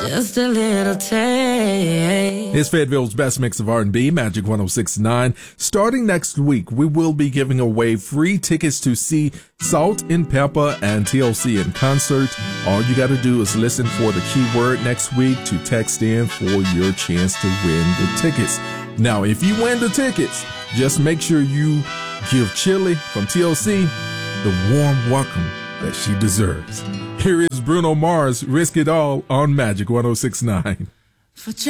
Just a little taste. It's Fayetteville's best mix of R&B, Magic 106.9. Starting next week, we will be giving away free tickets to see Salt and Pepper and TLC in concert. All you got to do is listen for the keyword next week to text in for your chance to win the tickets. Now, if you win the tickets, just make sure you give Chili from TLC the warm welcome that she deserves. Here is Bruno Mars, Risk It All on Magic 106.9.